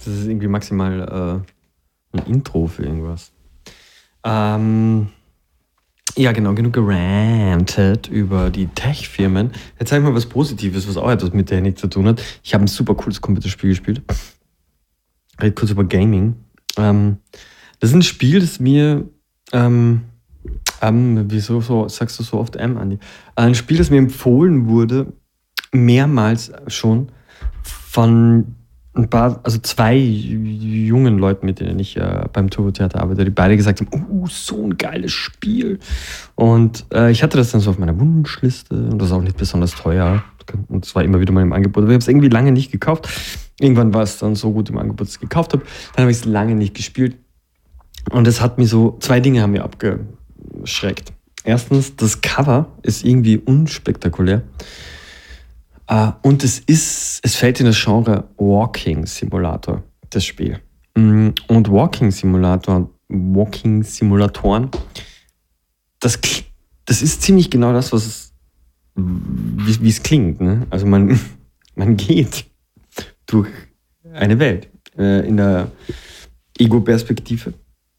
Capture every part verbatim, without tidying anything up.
Das ist irgendwie maximal äh, ein Intro für irgendwas. Ähm, ja, genau, genug gerantet über die Tech-Firmen. Jetzt sag ich mal was Positives, was auch etwas mit Technik zu tun hat. Ich habe ein super cooles Computerspiel gespielt. Red kurz über Gaming. Ähm, das ist ein Spiel, das mir, ähm, ähm, wieso so, sagst du so oft M, Andi? Ein Spiel, das mir empfohlen wurde, mehrmals schon, von ein paar, also zwei jungen Leuten, mit denen ich äh, beim Turbo-Theater arbeite, die beide gesagt haben, oh, so ein geiles Spiel. Und äh, ich hatte das dann so auf meiner Wunschliste und das ist auch nicht besonders teuer. Und es war immer wieder mal im Angebot. Aber ich habe es irgendwie lange nicht gekauft. Irgendwann war es dann so gut im Angebot, dass ich es gekauft habe. Dann habe ich es lange nicht gespielt. Und es hat mir so, zwei Dinge haben mir abgeschreckt. Erstens, das Cover ist irgendwie unspektakulär. Uh, und es ist, es fällt in das Genre Walking Simulator, das Spiel. Und Walking Simulator, Walking Simulatoren, das, das ist ziemlich genau das, was es, wie, wie es klingt. Ne? Also man, man geht durch eine Welt äh, in der Ego-Perspektive.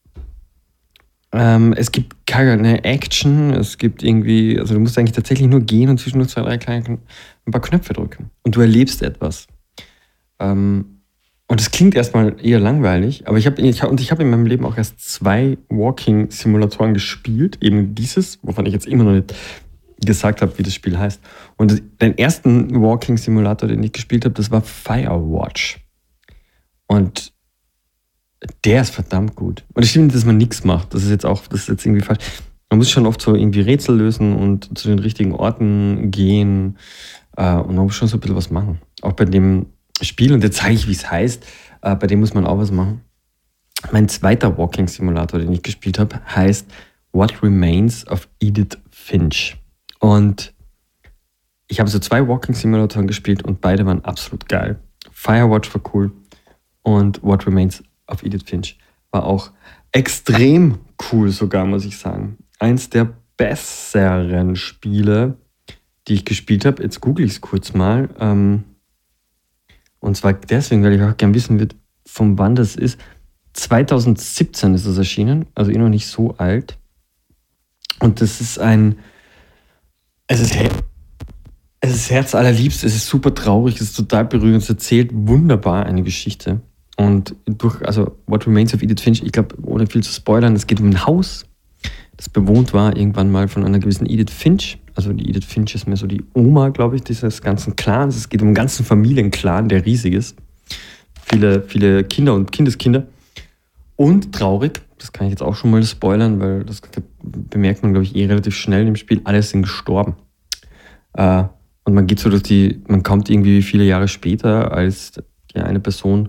Ähm, es gibt keine Action, es gibt irgendwie, also du musst eigentlich tatsächlich nur gehen und zwischendurch zwei, drei kleine, ein paar Knöpfe drücken. Und du erlebst etwas. Ähm, und es klingt erstmal eher langweilig, aber ich habe ich hab, und ich habe in meinem Leben auch erst zwei Walking-Simulatoren gespielt, eben dieses, wovon ich jetzt immer noch nicht gesagt habe, wie das Spiel heißt. Und den ersten Walking-Simulator, den ich gespielt habe, das war Firewatch. Und der ist verdammt gut. Und es stimmt nicht, dass man nichts macht. Das ist jetzt auch, das ist jetzt irgendwie falsch. Man muss schon oft so irgendwie Rätsel lösen und zu den richtigen Orten gehen. Äh, und man muss schon so ein bisschen was machen. Auch bei dem Spiel, und jetzt zeige ich, wie es heißt, äh, bei dem muss man auch was machen. Mein zweiter Walking-Simulator, den ich gespielt habe, heißt What Remains of Edith Finch. Und ich habe so zwei Walking-Simulatoren gespielt und beide waren absolut geil. Firewatch war cool und What Remains of Edith Finch war auch extrem cool sogar, muss ich sagen. Eins der besseren Spiele, die ich gespielt habe. Jetzt google ich es kurz mal. Ähm, und zwar deswegen, weil ich auch gerne wissen würde, von wann das ist. zwanzig siebzehn ist es erschienen, also eh noch nicht so alt. Und das ist ein... Es ist, es ist herzallerliebst, es ist super traurig, es ist total berührend, es erzählt wunderbar eine Geschichte. Und durch, also What Remains of Edith Finch, ich glaube, ohne viel zu spoilern, es geht um ein Haus, das bewohnt war irgendwann mal von einer gewissen Edith Finch. Also die Edith Finch ist mehr so die Oma, glaube ich, dieses ganzen Clans. Es geht um einen ganzen Familienclan, der riesig ist. Viele, viele Kinder und Kindeskinder. Und traurig, das kann ich jetzt auch schon mal spoilern, weil das bemerkt man, glaube ich, eh relativ schnell im Spiel, alle sind gestorben. Äh, und man geht so durch die, man kommt irgendwie viele Jahre später als die eine Person,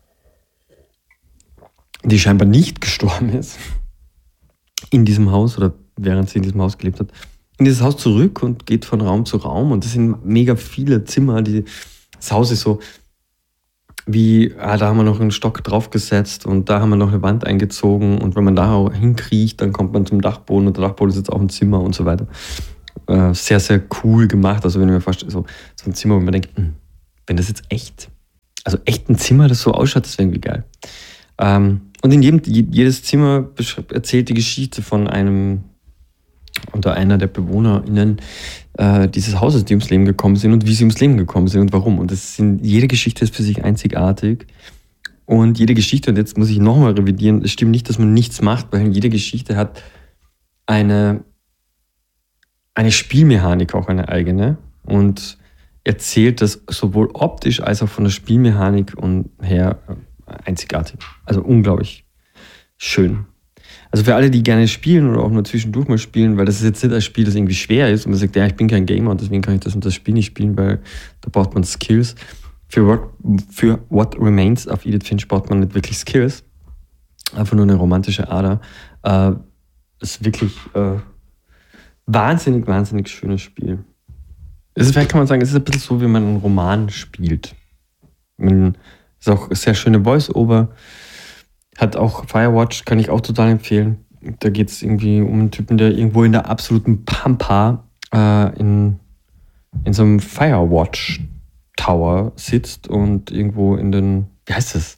die scheinbar nicht gestorben ist, in diesem Haus oder während sie in diesem Haus gelebt hat, in dieses Haus zurück und geht von Raum zu Raum. Und das sind mega viele Zimmer. Die, das Haus ist so wie, ah, da haben wir noch einen Stock draufgesetzt und da haben wir noch eine Wand eingezogen. Und wenn man da hinkriecht, dann kommt man zum Dachboden und der Dachboden ist jetzt auch ein Zimmer und so weiter. Äh, sehr, sehr cool gemacht. Also wenn ich mir vorstelle, so, so ein Zimmer, wo man denkt, mh, wenn das jetzt echt, also echt ein Zimmer, das so ausschaut, das wäre irgendwie geil. Ähm, Und in jedem, jedes Zimmer erzählt die Geschichte von einem oder einer der BewohnerInnen äh, dieses Hauses, die ums Leben gekommen sind und wie sie ums Leben gekommen sind und warum. Und das sind, jede Geschichte ist für sich einzigartig. Und jede Geschichte, und jetzt muss ich nochmal revidieren, es stimmt nicht, dass man nichts macht, weil jede Geschichte hat eine, eine Spielmechanik, auch eine eigene. Und erzählt das sowohl optisch als auch von der Spielmechanik und her einzigartig. Also unglaublich schön. Also für alle, die gerne spielen oder auch nur zwischendurch mal spielen, weil das ist jetzt nicht ein Spiel, das irgendwie schwer ist und man sagt, ja, ich bin kein Gamer und deswegen kann ich das und das Spiel nicht spielen, weil da braucht man Skills. Für What, für What Remains of Edith Finch braucht man nicht wirklich Skills. Einfach nur eine romantische Ader. Äh, ist wirklich äh, wahnsinnig, wahnsinnig schönes Spiel. Es ist, vielleicht kann man sagen, es ist ein bisschen so, wie man einen Roman spielt. Man ist auch sehr schöne Voice-Over. Hat auch Firewatch, kann ich auch total empfehlen. Da geht es irgendwie um einen Typen, der irgendwo in der absoluten Pampa äh, in, in so einem Firewatch-Tower sitzt und irgendwo in den, wie heißt das?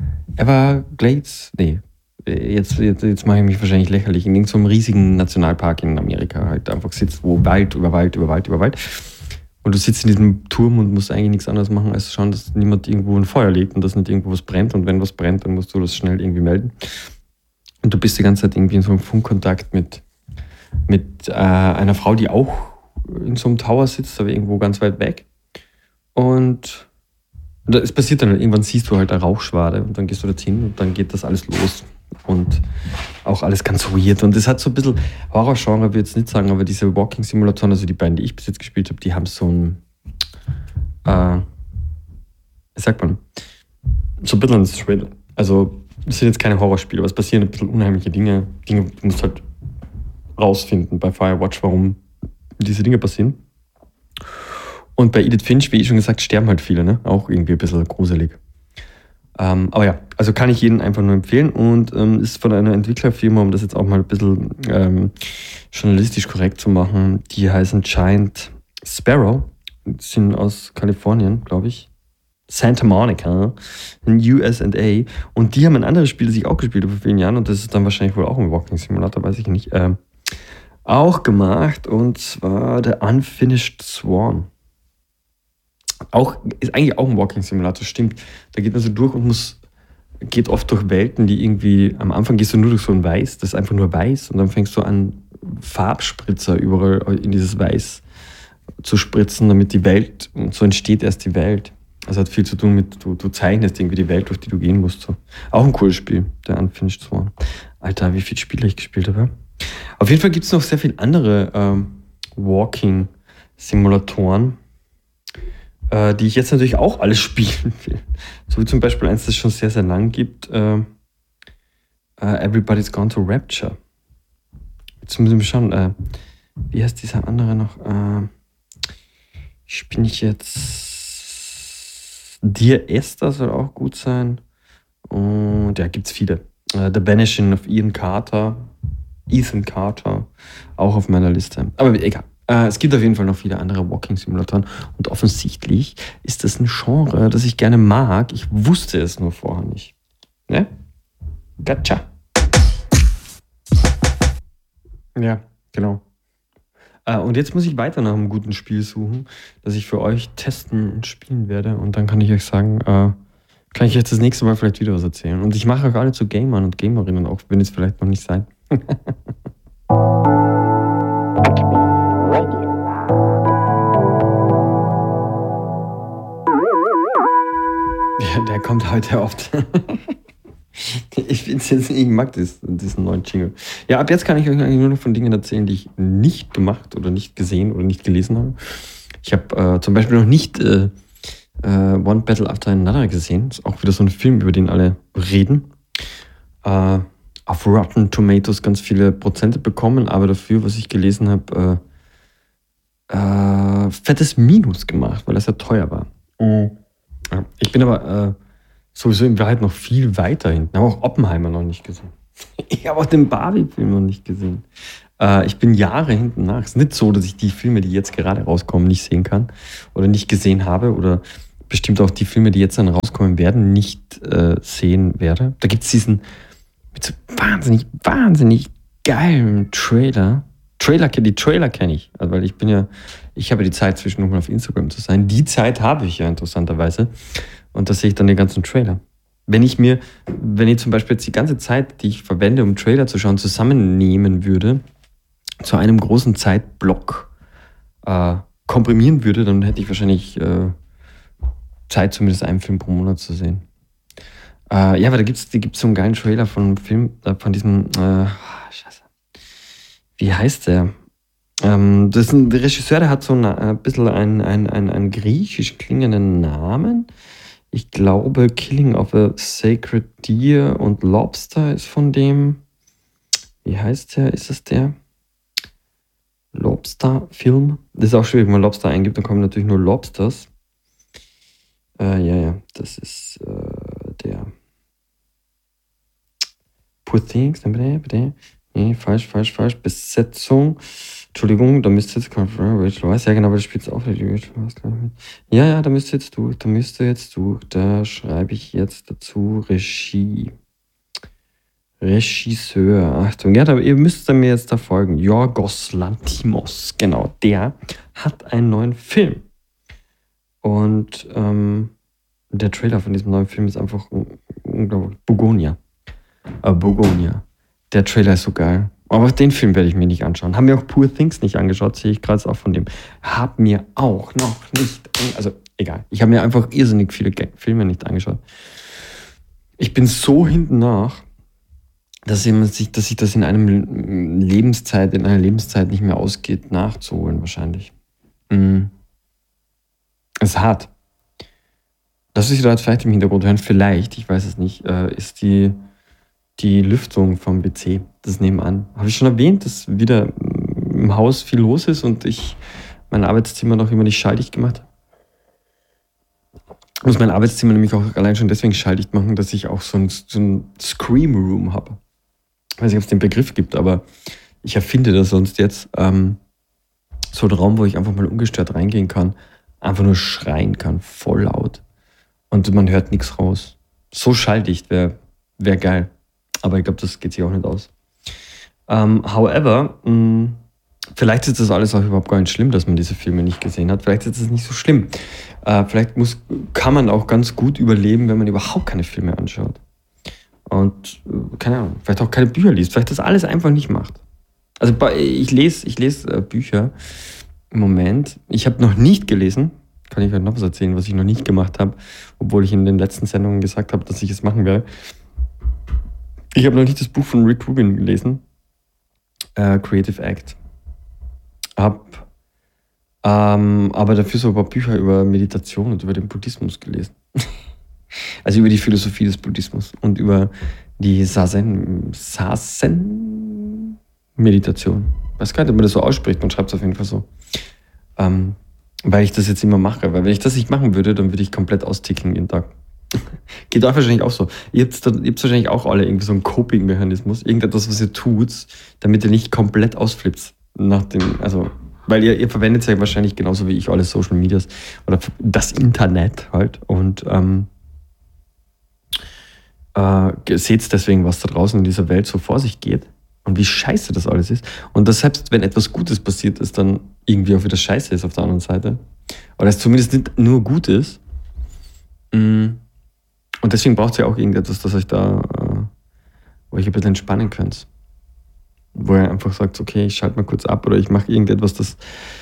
Everglades? Nee. Äh, Jetzt, jetzt, jetzt mache ich mich wahrscheinlich lächerlich. In irgendeinem riesigen Nationalpark in Amerika halt einfach sitzt, wo Wald über Wald über Wald über Wald. Und du sitzt in diesem Turm und musst eigentlich nichts anderes machen, als schauen, dass niemand irgendwo ein Feuer legt und dass nicht irgendwo was brennt. Und wenn was brennt, dann musst du das schnell irgendwie melden. Und du bist die ganze Zeit irgendwie in so einem Funkkontakt mit, mit äh, einer Frau, die auch in so einem Tower sitzt, aber irgendwo ganz weit weg. Und und es passiert dann halt, irgendwann siehst du halt eine Rauchschwade und dann gehst du dorthin und dann geht das alles los. Und auch alles ganz weird. Und es hat so ein bisschen Horror-Genre, würde ich jetzt nicht sagen, aber diese Walking-Simulatoren, also die beiden, die ich bis jetzt gespielt habe, die haben so ein, äh, wie sagt man, so ein bisschen ein Thrill. Also, es sind jetzt keine Horrorspiele, aber es passieren ein bisschen unheimliche Dinge. Dinge, du musst halt rausfinden bei Firewatch, warum diese Dinge passieren. Und bei Edith Finch, wie ich schon gesagt, sterben halt viele, ne? Auch irgendwie ein bisschen gruselig. Ähm, aber ja, also kann ich jedem einfach nur empfehlen und ähm, ist von einer Entwicklerfirma, um das jetzt auch mal ein bisschen ähm, journalistisch korrekt zu machen, die heißen Giant Sparrow, sind aus Kalifornien, glaube ich. Santa Monica in U S A. Und die haben ein anderes Spiel, das ich auch gespielt habe vor vielen Jahren und das ist dann wahrscheinlich wohl auch ein Walking Simulator, weiß ich nicht, ähm, auch gemacht und zwar der Unfinished Swan. Auch, ist eigentlich auch ein Walking Simulator, stimmt. Da geht man so durch und muss, geht oft durch Welten, die irgendwie, am Anfang gehst du nur durch so ein Weiß, das ist einfach nur weiß und dann fängst du an, Farbspritzer überall in dieses Weiß zu spritzen, damit die Welt, und so entsteht erst die Welt. Also hat viel zu tun mit, du, du zeichnest irgendwie die Welt, durch die du gehen musst. So. Auch ein cooles Spiel, der Unfinished Swan. Alter, wie viele Spiele ich gespielt habe. Auf jeden Fall gibt es noch sehr viele andere ähm, Walking-Simulatoren, äh, die ich jetzt natürlich auch alle spielen will. So wie zum Beispiel eins, das es schon sehr, sehr lang gibt. Äh, äh, Everybody's Gone to Rapture. Jetzt müssen wir schauen, äh, wie heißt dieser andere noch? Äh, bin ich jetzt... Dear Esther soll auch gut sein. Und ja, gibt's viele. Äh, The Banishing of Ian Carter. Ethan Carter. Auch auf meiner Liste. Aber egal. Äh, es gibt auf jeden Fall noch viele andere Walking-Simulatoren. Und offensichtlich ist das ein Genre, das ich gerne mag. Ich wusste es nur vorher nicht. Ne? Gotcha. Ja, genau. Äh, und jetzt muss ich weiter nach einem guten Spiel suchen, das ich für euch testen und spielen werde. Und dann kann ich euch sagen, äh, kann ich jetzt das nächste Mal vielleicht wieder was erzählen. Und ich mache euch alle zu Gamern und Gamerinnen, auch wenn ihr es vielleicht noch nicht seid. Ja, der kommt heute oft. Ich finde jetzt, ich mag das, diesen neuen Jingle. Ja, ab jetzt kann ich euch eigentlich nur noch von Dingen erzählen, die ich nicht gemacht oder nicht gesehen oder nicht gelesen habe. Ich habe äh, zum Beispiel noch nicht äh, äh, One Battle After Another gesehen. Das ist auch wieder so ein Film, über den alle reden. Äh, auf Rotten Tomatoes ganz viele Prozente bekommen, aber dafür, was ich gelesen habe, äh, äh, fettes Minus gemacht, weil das ja teuer war. Mhm. Ja, ich bin aber äh, sowieso in Wahrheit noch viel weiter hinten. Ich habe auch Oppenheimer noch nicht gesehen. Ich habe auch den Barbie-Film noch nicht gesehen. Äh, ich bin Jahre hinten nach. Es ist nicht so, dass ich die Filme, die jetzt gerade rauskommen, nicht sehen kann oder nicht gesehen habe oder bestimmt auch die Filme, die jetzt dann rauskommen werden, nicht äh, sehen werde. Da gibt es diesen mit so wahnsinnig, wahnsinnig geilen Trailer. Trailer, die Trailer kenne ich, also weil ich bin ja, ich habe ja die Zeit zwischen mal auf Instagram zu sein. Die Zeit habe ich ja interessanterweise. Und da sehe ich dann den ganzen Trailer. Wenn ich mir, wenn ich zum Beispiel jetzt die ganze Zeit, die ich verwende, um Trailer zu schauen, zusammennehmen würde, zu einem großen Zeitblock äh, komprimieren würde, dann hätte ich wahrscheinlich äh, Zeit, zumindest einen Film pro Monat zu sehen. Äh, ja, aber da gibt es gibt's so einen geilen Trailer von einem Film, äh, von diesem, äh, scheiße, wie heißt der? Ähm, das ist ein, der Regisseur, der hat so ein äh, bisschen einen, einen, einen, einen griechisch klingenden Namen. Ich glaube, Killing of a Sacred Deer und Lobster ist von dem. Wie heißt der? Ist es der? Lobster-Film? Das ist auch schwierig, wenn man Lobster eingibt, dann kommen natürlich nur Lobsters. Äh, ja, ja, das ist äh, der. Poor Things. Nee, falsch, falsch, falsch. Besetzung. Entschuldigung, da müsste jetzt Rachel Weisz, ja genau, aber das spielt auch nicht die Rachel Weisz, glaube ich. Mit. Ja, ja, da müsste jetzt durch, da müsste jetzt durch, da schreibe ich jetzt dazu Regie. Regisseur, Achtung, ja, da, ihr müsst mir jetzt da folgen. Yorgos Lanthimos, genau, der hat einen neuen Film. Und ähm, der Trailer von diesem neuen Film ist einfach unglaublich. Bugonia. Äh, Bugonia. Der Trailer ist so geil. Aber den Film werde ich mir nicht anschauen. Haben mir auch Poor Things nicht angeschaut, sehe ich gerade auch von dem. Hab mir auch noch nicht, also egal. Ich habe mir einfach irrsinnig viele Filme nicht angeschaut. Ich bin so hinten nach, dass, sich, dass sich das in einem Lebenszeit, in einer Lebenszeit nicht mehr ausgeht, nachzuholen wahrscheinlich. Mhm. Es ist hart. Das, was Sie da jetzt vielleicht im Hintergrund hören, vielleicht, ich weiß es nicht, äh, ist die, die Lüftung vom W C, das nebenan. Habe ich schon erwähnt, dass wieder im Haus viel los ist und ich mein Arbeitszimmer noch immer nicht schalldicht gemacht habe. Ich muss mein Arbeitszimmer nämlich auch allein schon deswegen schalldicht machen, dass ich auch so ein, so ein Scream Room habe. Ich weiß nicht, ob es den Begriff gibt, aber ich erfinde das sonst jetzt. Ähm, so ein Raum, wo ich einfach mal ungestört reingehen kann, einfach nur schreien kann, voll laut. Und man hört nichts raus. So schalldicht wäre wär geil. Aber ich glaube, das geht sich auch nicht aus. Um, however, mh, vielleicht ist das alles auch überhaupt gar nicht schlimm, dass man diese Filme nicht gesehen hat. Vielleicht ist es nicht so schlimm. Uh, vielleicht muss, kann man auch ganz gut überleben, wenn man überhaupt keine Filme anschaut. Und, keine Ahnung, vielleicht auch keine Bücher liest. Vielleicht das alles einfach nicht macht. Also ich lese, ich lese äh, Bücher im Moment. Ich habe noch nicht gelesen. Kann ich euch noch was erzählen, was ich noch nicht gemacht habe, obwohl ich in den letzten Sendungen gesagt habe, dass ich es machen werde. Ich habe noch nicht das Buch von Rick Rubin gelesen, äh, Creative Act. Hab ähm, aber dafür so ein paar Bücher über Meditation und über den Buddhismus gelesen. Also über die Philosophie des Buddhismus und über die Sazen, Sazen Meditation. Ich weiß gar nicht, ob man das so ausspricht, man schreibt es auf jeden Fall so. Ähm, Weil ich das jetzt immer mache. Weil wenn ich das nicht machen würde, dann würde ich komplett austicken jeden Tag. Geht euch wahrscheinlich auch so. Ihr habt, ihr habt wahrscheinlich auch alle irgendwie so einen Coping-Mechanismus. Irgendetwas, was ihr tut, damit ihr nicht komplett ausflippt. Nach dem, also, weil ihr, ihr verwendet ja wahrscheinlich genauso wie ich alle Social Medias oder das Internet halt. Und ähm, äh, seht deswegen, was da draußen in dieser Welt so vor sich geht. Und wie scheiße das alles ist. Und dass selbst wenn etwas Gutes passiert ist, dann irgendwie auch wieder scheiße ist auf der anderen Seite. Oder es zumindest nicht nur gut ist. Und deswegen braucht es ja auch irgendetwas, das euch da, wo ihr ein bisschen entspannen könnt. Wo ihr einfach sagt, okay, ich schalte mal kurz ab oder ich mache irgendetwas, das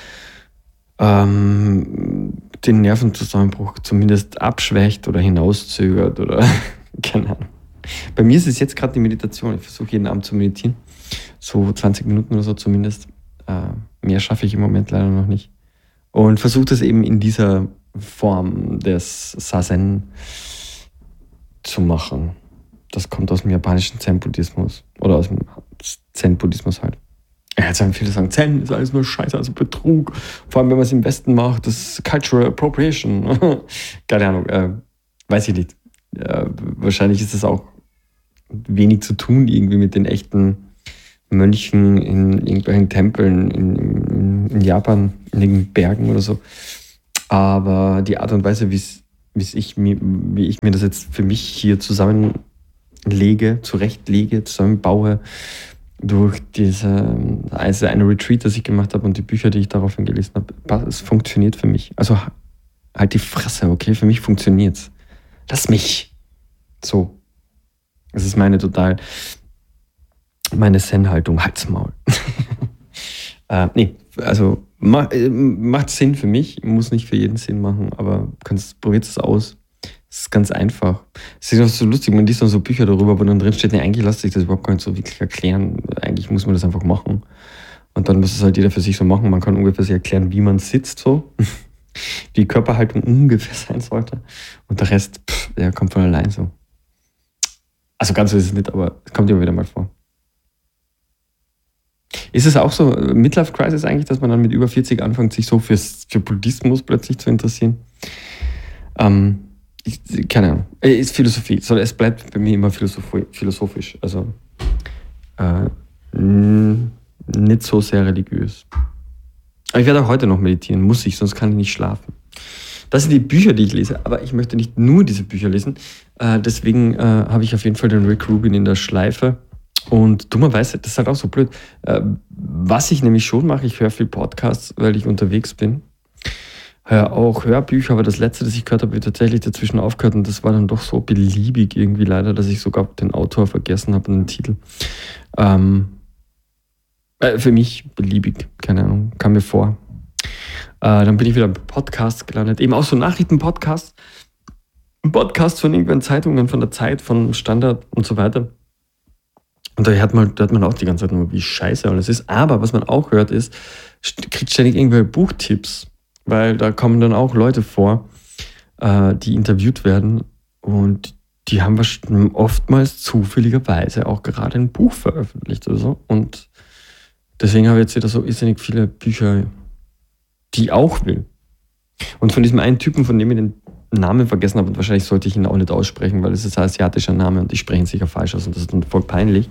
ähm, den Nervenzusammenbruch zumindest abschwächt oder hinauszögert oder keine Ahnung. Bei mir ist es jetzt gerade die Meditation. Ich versuche jeden Abend zu meditieren. So zwanzig Minuten oder so zumindest. Äh, mehr schaffe ich im Moment leider noch nicht. Und versuche das eben in dieser Form des Sazen zu machen. Das kommt aus dem japanischen Zen-Buddhismus. Oder aus dem Zen-Buddhismus halt. Ja, jetzt haben viele sagen, Zen ist alles nur Scheiße, also Betrug. Vor allem, wenn man es im Westen macht, das ist Cultural Appropriation. Keine Ahnung, äh, weiß ich nicht. Äh, wahrscheinlich ist es auch wenig zu tun irgendwie mit den echten Mönchen in irgendwelchen Tempeln in, in, in Japan, in den Bergen oder so. Aber die Art und Weise, wie's, wie's ich mir, wie ich mir das jetzt für mich hier zusammenlege, zurechtlege, zusammenbaue, durch diese also eine Retreat, das ich gemacht habe und die Bücher, die ich daraufhin gelesen habe, es funktioniert für mich. Also halt die Fresse, okay? Für mich funktioniert's. Lass mich. So. Das ist meine total, meine Zen-Haltung. Halt's Maul. äh, nee, also ma, äh, macht Sinn für mich, muss nicht für jeden Sinn machen, aber probiert es aus. Es ist ganz einfach. Es ist auch so lustig, man liest dann so Bücher darüber, wo dann drin steht, nee, eigentlich lässt sich das überhaupt gar nicht so wirklich erklären. Eigentlich muss man das einfach machen. Und dann muss es halt jeder für sich so machen. Man kann ungefähr sich erklären, wie man sitzt so. Wie Körperhaltung ungefähr sein sollte. Und der Rest, pff, der kommt von allein so. Also ganz so ist es nicht, aber es kommt immer wieder mal vor. Ist es auch so, Midlife Crisis eigentlich, dass man dann mit über vierzig anfängt, sich so fürs, für Buddhismus plötzlich zu interessieren? Ähm, ich, keine Ahnung. Ist Philosophie. Es bleibt bei mir immer philosophisch. Also, äh, mh, nicht so sehr religiös. Aber ich werde auch heute noch meditieren, muss ich, sonst kann ich nicht schlafen. Das sind die Bücher, die ich lese, aber ich möchte nicht nur diese Bücher lesen. Äh, deswegen äh, habe ich auf jeden Fall den Rick Rubin in der Schleife. Und dummerweise, das ist halt auch so blöd. Äh, was ich nämlich schon mache, ich höre viel Podcasts, weil ich unterwegs bin. Höre auch Hörbücher, aber das letzte, das ich gehört habe, habe ich tatsächlich dazwischen aufgehört und das war dann doch so beliebig irgendwie leider, dass ich sogar den Autor vergessen habe und den Titel. Ähm, äh, für mich beliebig, keine Ahnung, kam mir vor. Äh, dann bin ich wieder bei Podcasts gelandet, eben auch so Nachrichten-Podcasts. Podcasts von irgendwelchen Zeitungen, von der Zeit, von Standard und so weiter. Und da hört man, da hört man auch die ganze Zeit nur, wie scheiße alles ist. Aber was man auch hört ist, kriegt ständig irgendwelche Buchtipps. Weil da kommen dann auch Leute vor, äh, die interviewt werden und die haben oftmals zufälligerweise auch gerade ein Buch veröffentlicht oder so. Und deswegen habe ich jetzt wieder so irrsinnig viele Bücher, die ich auch will. Und von diesem einen Typen, von dem ich den Namen vergessen habe, und wahrscheinlich sollte ich ihn auch nicht aussprechen, weil es ist ein asiatischer Name und ich spreche ihn sicher falsch aus und das ist dann voll peinlich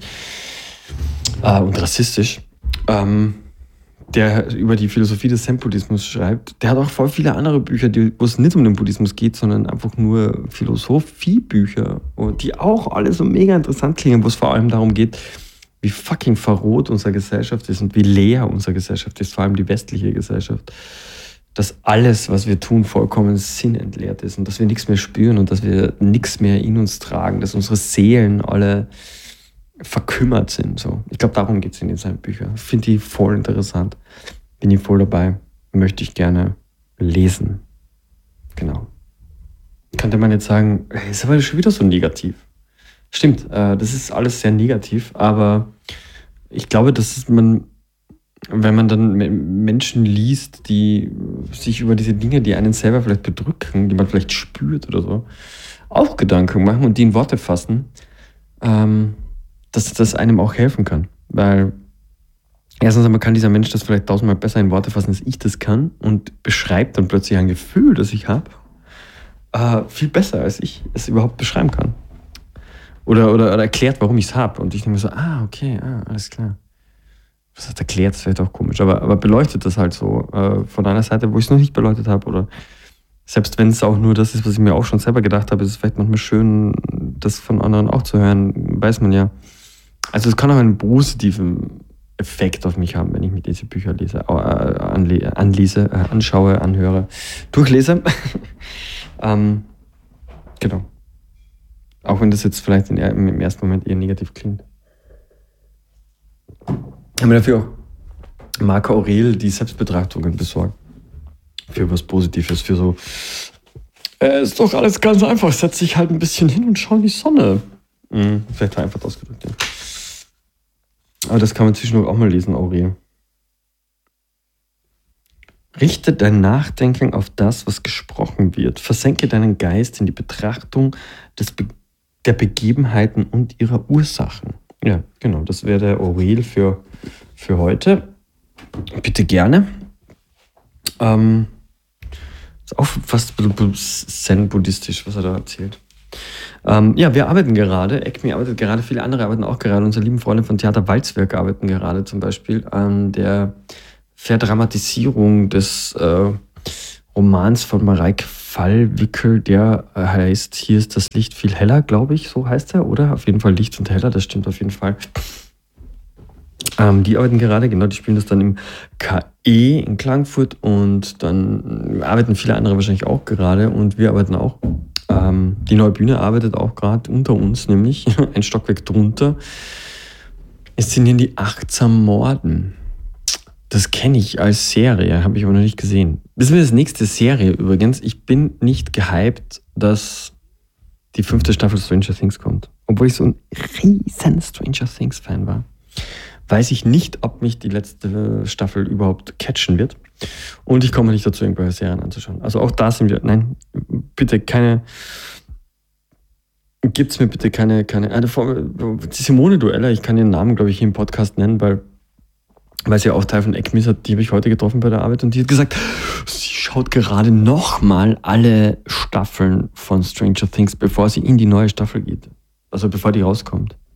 äh, und rassistisch. Ähm, der über die Philosophie des Zen-Buddhismus schreibt, der hat auch voll viele andere Bücher, die, wo es nicht um den Buddhismus geht, sondern einfach nur Philosophiebücher, die auch alle so mega interessant klingen, wo es vor allem darum geht, wie fucking verroht unsere Gesellschaft ist und wie leer unsere Gesellschaft ist, vor allem die westliche Gesellschaft. Dass alles, was wir tun, vollkommen sinnentleert ist und dass wir nichts mehr spüren und dass wir nichts mehr in uns tragen, dass unsere Seelen alle verkümmert sind. So. Ich glaube, darum geht es in seinen Büchern. Ich finde die voll interessant. Bin ich voll dabei. Möchte ich gerne lesen. Genau. Könnte man jetzt sagen, hey, ist aber schon wieder so negativ. Stimmt, äh, das ist alles sehr negativ, aber ich glaube, dass man, wenn man dann Menschen liest, die sich über diese Dinge, die einen selber vielleicht bedrücken, die man vielleicht spürt oder so, auch Gedanken machen und die in Worte fassen, ähm, dass das einem auch helfen kann. Weil erstens einmal kann dieser Mensch das vielleicht tausendmal besser in Worte fassen, als ich das kann und beschreibt dann plötzlich ein Gefühl, das ich habe, äh, viel besser, als ich es überhaupt beschreiben kann. Oder, oder, oder erklärt, warum ich es habe. Und ich denke mir so, ah, okay, ah, alles klar. Das hat erklärt, das wäre auch komisch, aber, aber beleuchtet das halt so äh, von einer Seite, wo ich es noch nicht beleuchtet habe. Oder selbst wenn es auch nur das ist, was ich mir auch schon selber gedacht habe, ist es vielleicht manchmal schön, das von anderen auch zu hören, weiß man ja. Also es kann auch einen positiven Effekt auf mich haben, wenn ich mir diese Bücher lese, äh, anle- anlese, äh, anschaue, anhöre, durchlese. ähm, genau. Auch wenn das jetzt vielleicht in, im ersten Moment eher negativ klingt. Ich habe mir dafür auch Marc Aurel die Selbstbetrachtungen besorgt. Für was Positives, für so, äh, ist doch alles ganz einfach, setz dich halt ein bisschen hin und schau in die Sonne. Mhm, vielleicht einfach ausgedrückt, ja. Aber das kann man zwischendurch auch mal lesen, Aurel. Richte dein Nachdenken auf das, was gesprochen wird. Versenke deinen Geist in die Betrachtung des Be- der Begebenheiten und ihrer Ursachen. Ja, genau, das wäre der Aurel für, für heute. Bitte gerne. Ähm, ist auch fast zen-buddhistisch, was er da erzählt. Ähm, ja, wir arbeiten gerade, E C M I arbeitet gerade, viele andere arbeiten auch gerade. Unsere lieben Freunde von Theater Walzwerk arbeiten gerade zum Beispiel an der Verdramatisierung des äh, Romans von Mareike Fallwickel, der heißt Hier ist das Licht viel heller, glaube ich, so heißt er, oder? Auf jeden Fall Licht und heller, das stimmt auf jeden Fall. Ähm, die arbeiten gerade, genau, die spielen das dann im K E in Klagenfurt und dann arbeiten viele andere wahrscheinlich auch gerade und wir arbeiten auch. Ähm, die neue Bühne arbeitet auch gerade unter uns, nämlich ein Stockwerk drunter. Es sind hier die Achtsam Morden. Das kenne ich als Serie, habe ich aber noch nicht gesehen. Das ist das nächste Serie übrigens. Ich bin nicht gehypt, dass die fünfte Staffel Stranger Things kommt. Obwohl ich so ein riesen Stranger Things Fan war. Weiß ich nicht, ob mich die letzte Staffel überhaupt catchen wird. Und ich komme nicht dazu, irgendwelche Serien anzuschauen. Also auch da sind wir, nein, bitte keine, gibt's mir bitte keine, keine, eine Form, Simone Dueller, ich kann ihren Namen, glaube ich, hier im Podcast nennen, weil, weil sie ja auch Teil von E C M I ist, die habe ich heute getroffen bei der Arbeit und die hat gesagt, sie schaut gerade nochmal alle Staffeln von Stranger Things, bevor sie in die neue Staffel geht. Also bevor die rauskommt.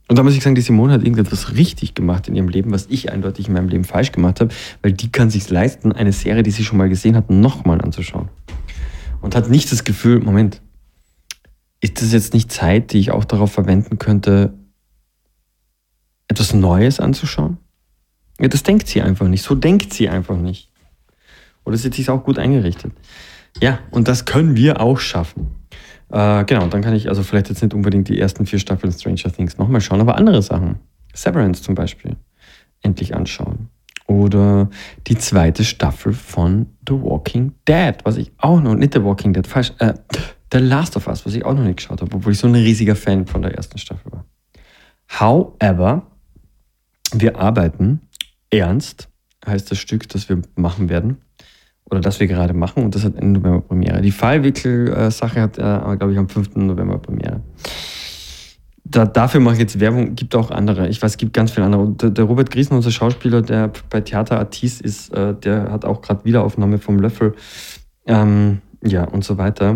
Und da muss ich sagen, die Simone hat irgendetwas richtig gemacht in ihrem Leben, was ich eindeutig in meinem Leben falsch gemacht habe, weil die kann sich leisten, eine Serie, die sie schon mal gesehen hat, nochmal anzuschauen. Und hat nicht das Gefühl, Moment, ist das jetzt nicht Zeit, die ich auch darauf verwenden könnte, etwas Neues anzuschauen? Ja, das denkt sie einfach nicht. So denkt sie einfach nicht. Oder sie hat sich auch gut eingerichtet. Ja, und das können wir auch schaffen. Äh, genau, dann kann ich also vielleicht jetzt nicht unbedingt die ersten vier Staffeln Stranger Things nochmal schauen, aber andere Sachen. Severance zum Beispiel. Endlich anschauen. Oder die zweite Staffel von The Walking Dead, was ich auch noch, nicht The Walking Dead, falsch, äh, The Last of Us, was ich auch noch nicht geschaut habe, obwohl ich so ein riesiger Fan von der ersten Staffel war. However, wir arbeiten ernst, heißt das Stück, das wir machen werden, oder das wir gerade machen, und das hat Ende November Premiere. Die Fallwickel-Sache hat, äh, glaube ich, am fünften November Premiere. Da, dafür mache ich jetzt Werbung, gibt auch andere. Ich weiß, es gibt ganz viele andere. Und der, der Robert Griesen, unser Schauspieler, der bei Theater Artist ist, äh, der hat auch gerade Wiederaufnahme vom Löffel. Ähm, ja, und so weiter.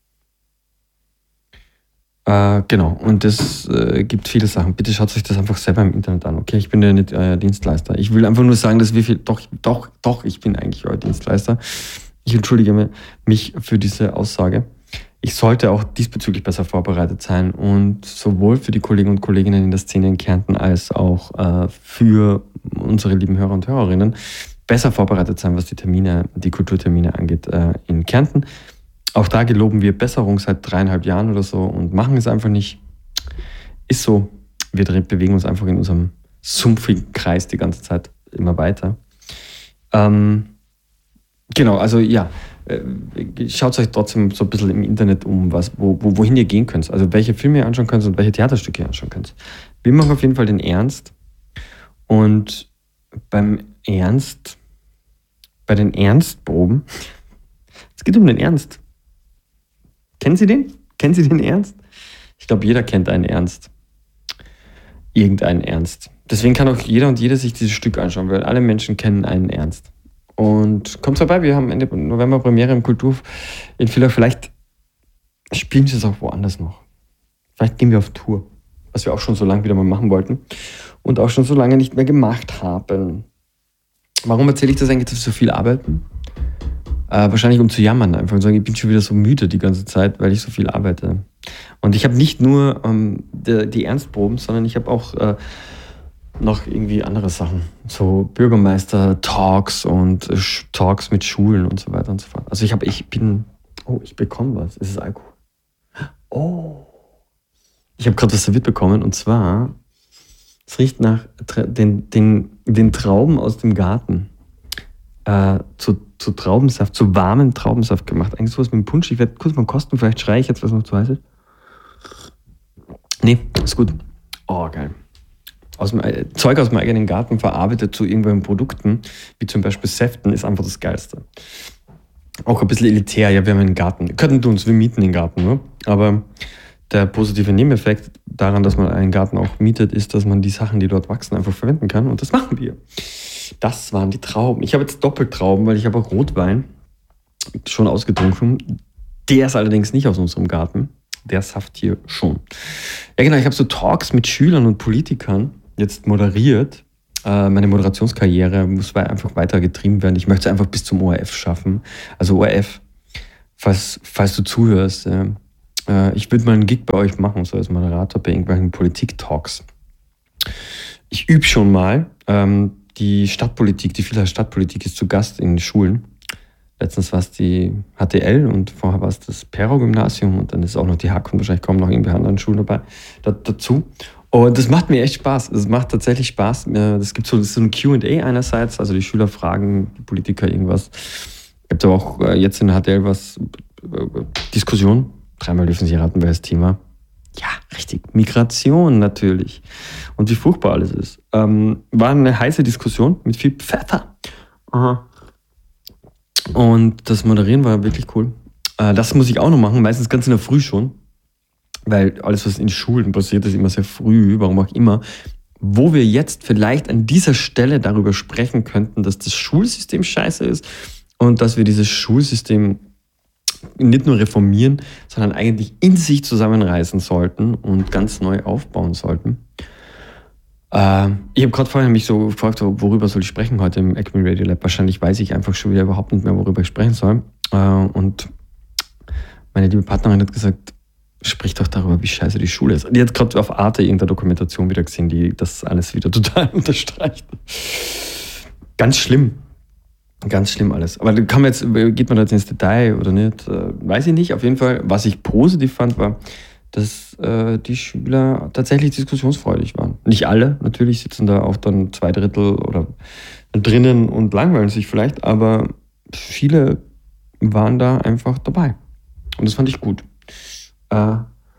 Äh, genau, und es äh, gibt viele Sachen. Bitte schaut euch das einfach selber im Internet an, okay? Ich bin ja nicht euer Dienstleister. Ich will einfach nur sagen, dass wir viel. Doch, doch, doch, ich bin eigentlich euer Dienstleister. Ich entschuldige mich für diese Aussage. Ich sollte auch diesbezüglich besser vorbereitet sein und sowohl für die Kollegen und Kolleginnen in der Szene in Kärnten als auch äh, für unsere lieben Hörer und Hörerinnen besser vorbereitet sein, was die Termine, die Kulturtermine angeht äh, in Kärnten. Auch da geloben wir Besserung seit dreieinhalb Jahren oder so und machen es einfach nicht. Ist so. Wir bewegen uns einfach in unserem sumpfigen Kreis die ganze Zeit immer weiter. Ähm, genau, also ja, schaut euch trotzdem so ein bisschen im Internet um, was, wo, wo, wohin ihr gehen könnt. Also welche Filme ihr anschauen könnt und welche Theaterstücke ihr anschauen könnt. Wir machen auf jeden Fall den Ernst. Und beim Ernst, bei den Ernstproben, es geht um den Ernst. Kennen Sie den? Kennen Sie den Ernst? Ich glaube, jeder kennt einen Ernst. Irgendeinen Ernst. Deswegen kann auch jeder und jede sich dieses Stück anschauen, weil alle Menschen kennen einen Ernst. Und kommt vorbei, wir haben Ende November Premiere im Kulturhof in Villach. Vielleicht spielen sie es auch woanders noch. Vielleicht gehen wir auf Tour, was wir auch schon so lange wieder mal machen wollten und auch schon so lange nicht mehr gemacht haben. Warum erzähle ich das eigentlich, dass wir so viel arbeiten? Äh, wahrscheinlich um zu jammern einfach und sagen, ich bin schon wieder so müde die ganze Zeit, weil ich so viel arbeite. Und ich habe nicht nur ähm, die, die Ernstproben, sondern ich habe auch äh, noch irgendwie andere Sachen. So Bürgermeister-Talks und äh, Talks mit Schulen und so weiter und so fort. Also ich habe, ich bin, oh, ich bekomme was. Es ist Alkohol. Oh. Ich habe gerade was serviert bekommen und zwar, es riecht nach den, den, den Trauben aus dem Garten. Äh, zu, zu Traubensaft, zu warmem Traubensaft gemacht. Eigentlich sowas mit dem Punsch. Ich werde kurz mal kosten, vielleicht schreie ich jetzt, was noch zu heiß ist. Nee, ist gut. Oh, geil. Aus dem, äh, Zeug aus dem eigenen Garten verarbeitet zu irgendwelchen Produkten, wie zum Beispiel Säften, ist einfach das Geilste. Auch ein bisschen elitär, ja, wir haben einen Garten. Könnten uns, wir mieten den Garten, ne? Aber der positive Nebeneffekt daran, dass man einen Garten auch mietet, ist, dass man die Sachen, die dort wachsen, einfach verwenden kann. Und das machen wir. Das waren die Trauben. Ich habe jetzt Doppeltrauben, weil ich habe auch Rotwein schon ausgetrunken. Der ist allerdings nicht aus unserem Garten. Der Saft hier schon. Ja genau, ich habe so Talks mit Schülern und Politikern jetzt moderiert. Äh, meine Moderationskarriere muss einfach weiter getrieben werden. Ich möchte es einfach bis zum O R F schaffen. Also O R F, falls, falls du zuhörst, äh, äh, ich würde mal einen Gig bei euch machen, so als Moderator bei irgendwelchen Politik-Talks. Ich übe schon mal. Ähm, die Stadtpolitik, die Villach Stadtpolitik ist zu Gast in Schulen. Letztens war es die H T L und vorher war es das Perro-Gymnasium und dann ist auch noch die Hack und wahrscheinlich kommen noch irgendwelche anderen Schulen dabei da, dazu. Und das macht mir echt Spaß. Es macht tatsächlich Spaß. Es gibt so, das ist so ein Q and A einerseits, also die Schüler fragen die Politiker irgendwas. Es gibt aber auch jetzt in H T L was, Diskussion. Dreimal dürfen Sie raten, welches Thema. Ja, richtig. Migration natürlich. Und wie furchtbar alles ist. Ähm, war eine heiße Diskussion mit viel Pfeffer. Aha. Und das Moderieren war wirklich cool. Äh, das muss ich auch noch machen, meistens ganz in der Früh schon. Weil alles, was in Schulen passiert, ist immer sehr früh, warum auch immer. Wo wir jetzt vielleicht an dieser Stelle darüber sprechen könnten, dass das Schulsystem scheiße ist und dass wir dieses Schulsystem nicht nur reformieren, sondern eigentlich in sich zusammenreißen sollten und ganz neu aufbauen sollten. Äh, ich habe gerade vorhin mich so gefragt, so, worüber soll ich sprechen heute im Acme Radio Lab. Wahrscheinlich weiß ich einfach schon wieder überhaupt nicht mehr, worüber ich sprechen soll. Äh, und meine liebe Partnerin hat gesagt, sprich doch darüber, wie scheiße die Schule ist. Die hat gerade auf Arte irgendeine Dokumentation wieder gesehen, die das alles wieder total unterstreicht. Ganz schlimm. Ganz schlimm alles. Aber kann man jetzt, geht man da jetzt ins Detail oder nicht? Äh, weiß ich nicht. Auf jeden Fall, was ich positiv fand, war, dass äh, die Schüler tatsächlich diskussionsfreudig waren. Nicht alle, natürlich sitzen da auch dann zwei Drittel oder drinnen und langweilen sich vielleicht, aber viele waren da einfach dabei. Und das fand ich gut. Äh,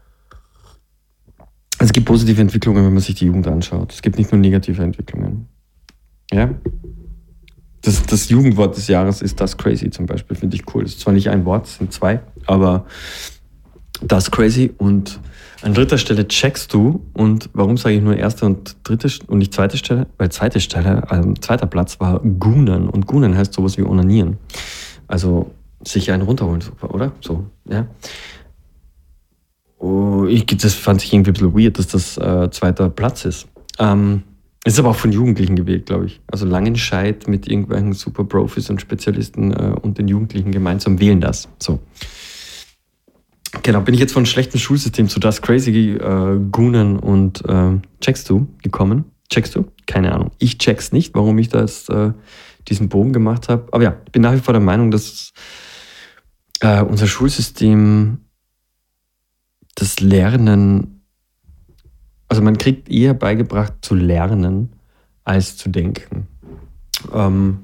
es gibt positive Entwicklungen, wenn man sich die Jugend anschaut. Es gibt nicht nur negative Entwicklungen. Ja? Das, das Jugendwort des Jahres ist das crazy zum Beispiel, finde ich cool. Das ist zwar nicht ein Wort, es sind zwei, aber das crazy. Und an dritter Stelle checkst du. Und warum sage ich nur erste und dritte und nicht zweite Stelle? Weil zweite Stelle, also zweiter Platz war Goonen. Und Goonen heißt sowas wie onanieren. Also sich einen runterholen, oder? So, ja. Oh, ich, das fand ich irgendwie ein bisschen weird, dass das äh, zweiter Platz ist. Ähm, ist aber auch von Jugendlichen gewählt, glaube ich. Also Langenscheidt mit irgendwelchen Super-Profis und Spezialisten äh, und den Jugendlichen gemeinsam wählen das. So. Genau, bin ich jetzt von einem schlechten Schulsystem zu das crazy äh, Goonen und äh, checkst du gekommen? Checkst du? Keine Ahnung. Ich check's nicht, warum ich das, äh, diesen Bogen gemacht habe. Aber ja, ich bin nach wie vor der Meinung, dass äh, unser Schulsystem das Lernen, also man kriegt eher beigebracht zu lernen, als zu denken. Ähm,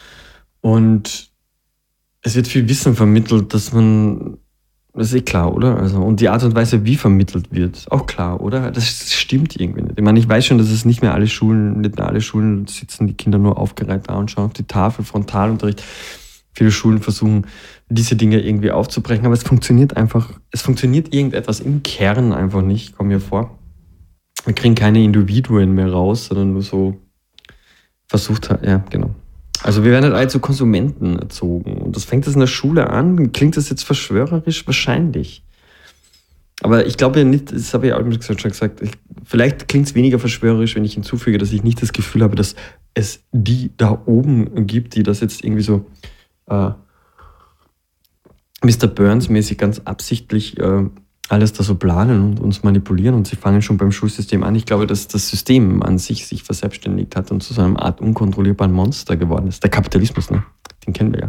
und es wird viel Wissen vermittelt, dass man, das ist eh klar, oder? Also, und die Art und Weise, wie vermittelt wird, auch klar, oder? Das stimmt irgendwie nicht. Ich meine, ich weiß schon, dass es nicht mehr alle Schulen, nicht mehr alle Schulen sitzen die Kinder nur aufgereiht da und schauen auf die Tafel, Frontalunterricht. Viele Schulen versuchen, diese Dinge irgendwie aufzubrechen, aber es funktioniert einfach, es funktioniert irgendetwas im Kern einfach nicht, kommt mir vor. Wir kriegen keine Individuen mehr raus, sondern nur so versucht, ja, genau. Also wir werden halt alle zu Konsumenten erzogen. Und das fängt das in der Schule an. Klingt das jetzt verschwörerisch? Wahrscheinlich. Aber ich glaube nicht, das habe ich auch schon gesagt, ich, vielleicht klingt es weniger verschwörerisch, wenn ich hinzufüge, dass ich nicht das Gefühl habe, dass es die da oben gibt, die das jetzt irgendwie so äh, Mister Burns-mäßig ganz absichtlich äh, alles da so planen und uns manipulieren und sie fangen schon beim Schulsystem an. Ich glaube, dass das System an sich sich verselbstständigt hat und zu so einer Art unkontrollierbaren Monster geworden ist. Der Kapitalismus, ne? Den kennen wir ja.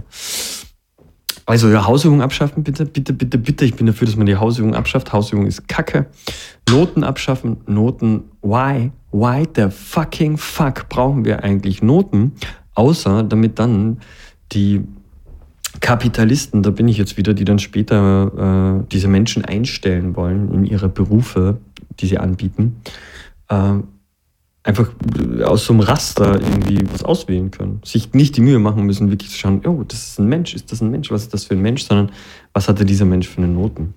Also ja, Hausübung abschaffen, bitte, bitte, bitte, bitte. Ich bin dafür, dass man die Hausübung abschafft. Hausübung ist Kacke. Noten abschaffen. Noten, why? Why the fucking fuck brauchen wir eigentlich Noten? Außer damit dann die Kapitalisten, da bin ich jetzt wieder, die dann später äh, diese Menschen einstellen wollen in ihre Berufe, die sie anbieten, äh, einfach aus so einem Raster irgendwie was auswählen können. Sich nicht die Mühe machen müssen, wirklich zu schauen, oh, das ist ein Mensch, ist das ein Mensch, was ist das für ein Mensch, sondern was hatte dieser Mensch für eine Noten.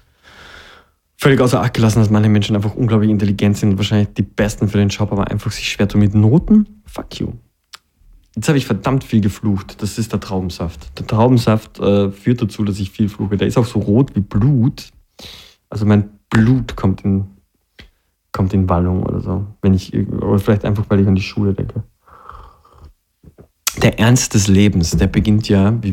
Völlig außer Acht gelassen, dass manche Menschen einfach unglaublich intelligent sind und wahrscheinlich die Besten für den Job, aber einfach sich schwer tun mit Noten. Fuck you. Jetzt habe ich verdammt viel geflucht. Das ist der Traubensaft. Der Traubensaft äh, führt dazu, dass ich viel fluche. Der ist auch so rot wie Blut. Also mein Blut kommt in, kommt in Wallung oder so. Wenn ich, oder vielleicht einfach, weil ich an die Schule denke. Der Ernst des Lebens, der beginnt ja, wie